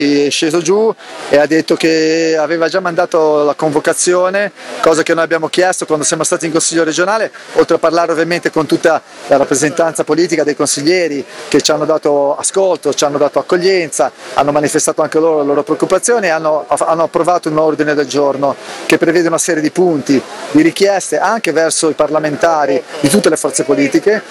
è sceso giù e ha detto che aveva già mandato la convocazione, cosa che noi abbiamo chiesto quando siamo stati in Consiglio regionale, oltre a parlare ovviamente con tutta la rappresentanza politica dei consiglieri che ci hanno dato ascolto, ci hanno dato accoglienza, hanno manifestato anche loro le loro preoccupazioni e hanno approvato un ordine del giorno che prevede una serie di punti, di richieste anche verso i parlamentari di tutte le forze politiche.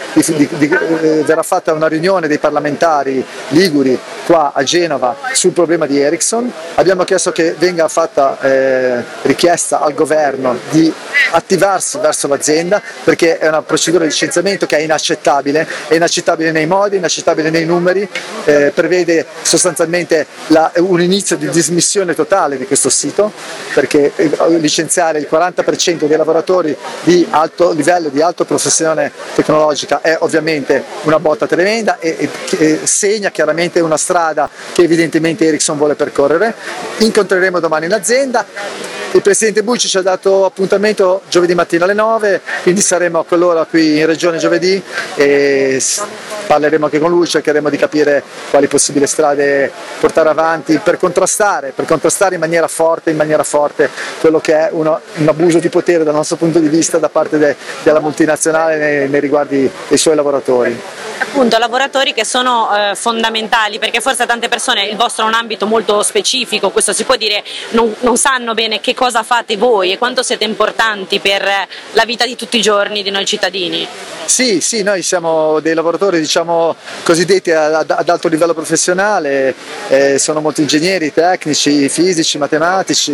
Verrà fatta una riunione dei parlamentari liguri qua a Genova sul problema di Ericsson. Abbiamo chiesto che venga fatta richiesta al governo di attivarsi verso l'azienda, perché è una procedura di licenziamento che è inaccettabile nei modi, inaccettabile nei numeri, prevede sostanzialmente un inizio di dismissione totale di questo sito, perché licenziare il 40% dei lavoratori di alto livello, di alta professione tecnologica è ovviamente una botta tremenda e segna chiaramente una strada che evidentemente Ericsson vuole percorrere. Incontreremo domani l'azienda. Il Presidente Bucci ci ha dato appuntamento giovedì mattina alle 9, quindi saremo a quell'ora qui in Regione giovedì e parleremo anche con lui, cercheremo di capire quali possibili strade portare avanti per contrastare in maniera forte quello che è un abuso di potere dal nostro punto di vista da parte della multinazionale nei riguardi dei suoi lavoratori. Appunto, lavoratori che sono fondamentali, perché forse tante persone, il vostro è un ambito molto specifico, questo si può dire, non sanno bene che cosa fate voi e quanto siete importanti per la vita di tutti i giorni di noi cittadini. Sì, noi siamo dei lavoratori, diciamo, cosiddetti ad alto livello professionale, sono molti ingegneri, tecnici, fisici, matematici,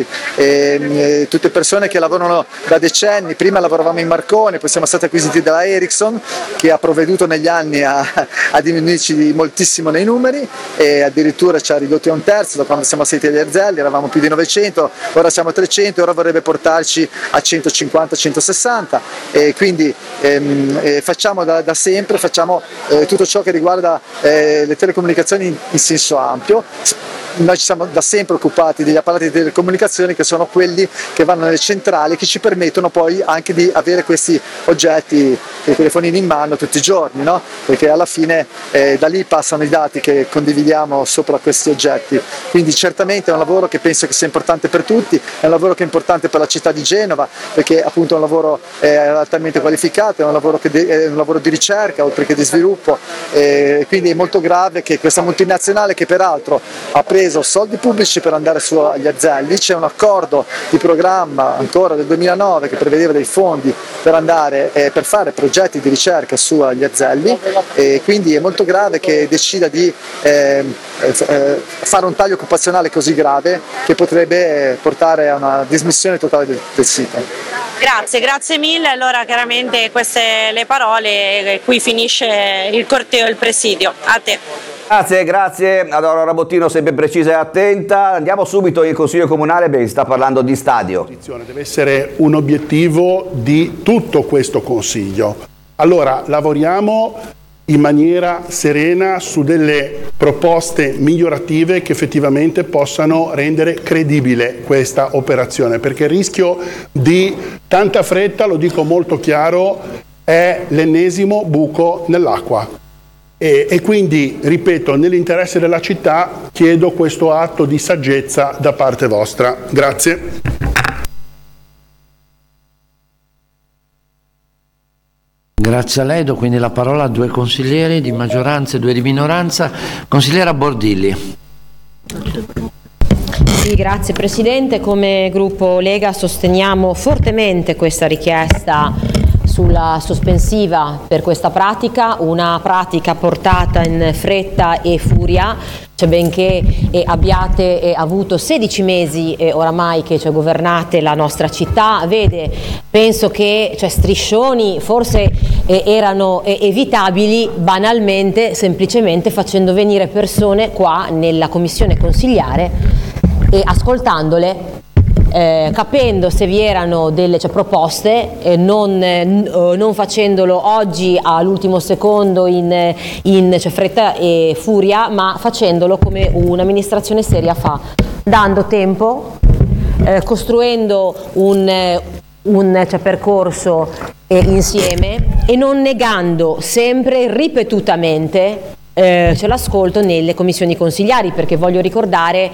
tutte persone che lavorano da decenni. Prima lavoravamo in Marconi, poi siamo stati acquisiti dalla Ericsson, che ha provveduto negli anni a diminuirci moltissimo nei numeri e addirittura ci ha ridotti a un terzo da quando siamo saliti agli Erzelli. Eravamo più di 900, ora siamo a 300 e ora vorrebbe portarci a 150-160 e quindi facciamo da sempre tutto ciò che riguarda le telecomunicazioni in senso ampio. Noi ci siamo da sempre occupati degli apparati di telecomunicazioni, che sono quelli che vanno nelle centrali, che ci permettono poi anche di avere questi oggetti, i telefonini in mano tutti i giorni, no? Perché alla fine da lì passano i dati che condividiamo sopra questi oggetti. Quindi certamente è un lavoro che penso che sia importante per tutti, è un lavoro che è importante per la città di Genova, perché appunto è un lavoro altamente qualificato, è un lavoro di ricerca oltre che di sviluppo, quindi è molto grave che questa multinazionale, che peraltro ha preso soldi pubblici per andare su agli Erzelli, c'è un accordo di programma ancora del 2009 che prevedeva dei fondi per fare progetti di ricerca su agli Erzelli, e quindi è molto grave che decida di fare un taglio occupazionale così grave che potrebbe portare a una dismissione totale del sito. Grazie mille. Allora chiaramente queste le parole, qui finisce il corteo e il presidio. A te. Grazie ad Aurora Bottino, sempre precisa e attenta. Andiamo subito in Consiglio Comunale, si sta parlando di stadio. Deve essere un obiettivo di tutto questo Consiglio. Allora lavoriamo in maniera serena su delle proposte migliorative che effettivamente possano rendere credibile questa operazione, perché il rischio di tanta fretta, lo dico molto chiaro, è l'ennesimo buco nell'acqua. E quindi, ripeto, nell'interesse della città chiedo questo atto di saggezza da parte vostra. Grazie. Grazie a lei, do quindi la parola a due consiglieri di maggioranza e due di minoranza. Consigliera Bordilli. Sì, grazie Presidente. Come gruppo Lega sosteniamo fortemente questa richiesta sulla sospensiva per questa pratica, una pratica portata in fretta e furia, cioè benché abbiate avuto 16 mesi oramai che governate la nostra città. Vede, penso che striscioni forse erano evitabili banalmente, semplicemente facendo venire persone qua nella commissione consigliare e ascoltandole, capendo se vi erano delle proposte, non facendolo oggi all'ultimo secondo in fretta e furia, ma facendolo come un'amministrazione seria fa, dando tempo, costruendo un percorso insieme e non negando sempre ripetutamente l'ascolto nelle commissioni consigliari, perché voglio ricordare